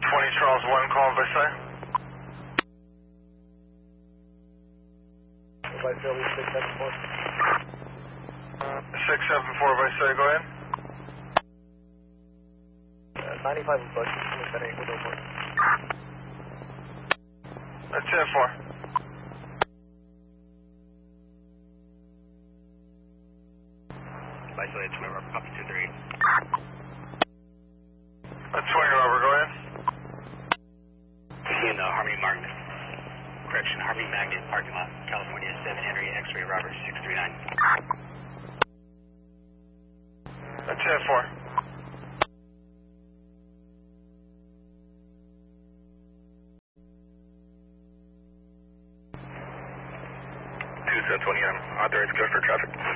20 Charles 1, calling Versailles. Versailles 674. 674 Versailles, go ahead. 95 of Bush, Center, good over. 10-4. Versailles 20 Robert, copy 2-3. 20 Robert, go ahead. In Harmony Magnet, correction, Harmony Magnet parking lot, California 7 Henry X-ray Robert 639. 10-4. Authorized clear for traffic. 20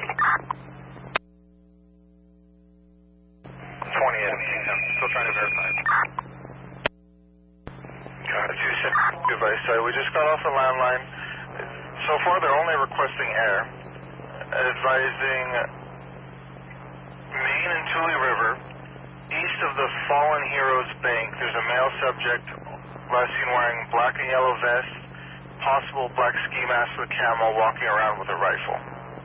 still trying to verify. Got it. 272 Versailles. We just got off the landline. So far, they're only requesting air, advising Main and Tule River, east of the Fallen Heroes Bank. There's a male subject, last seen wearing black and yellow vest, possible black ski mask with camo, walking around with a rifle.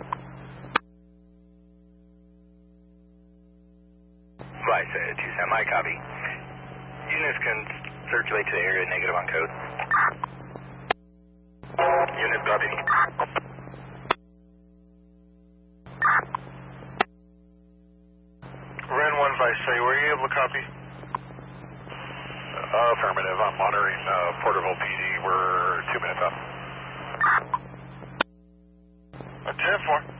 Right, 2 semi copy. Units can circulate to the area negative on code. Unit copy. Ren 1 Versailles, were you able to copy? Affirmative. I'm monitoring Porterville PD. We're 2 minutes up. 10-4.